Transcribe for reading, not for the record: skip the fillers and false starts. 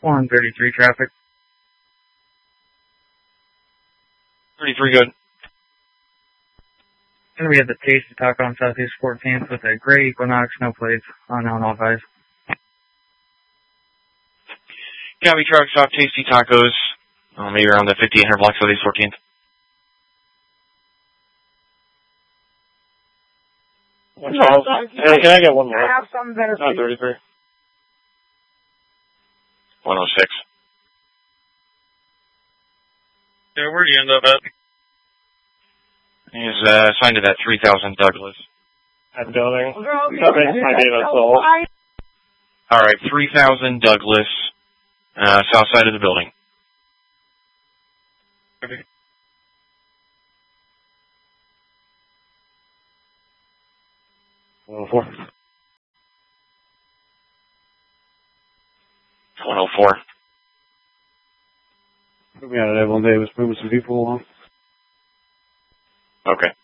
133 traffic. 33 good. And we have the Tasty Taco on Southeast 14th with a gray Equinox, no plates, unknown off ice. Copy truck, stop Tasty Tacos. Maybe around the 5800 block Southeast 14th. Can I get one more? I have something better for you. 33. 106. Yeah, where'd you end up at? He's assigned to that 3000 Douglas. At the building. That makes my data sold. Alright, 3000 Douglas, south side of the building. Okay. One 104. We got it one day, was moving some people along. Okay.